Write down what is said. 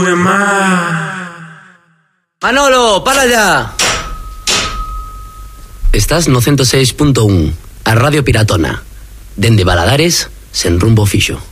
de más. Manolo, para ya. Estás no 106.1, a Radio Piratona. Dende Baladares, sen rumbo fixo.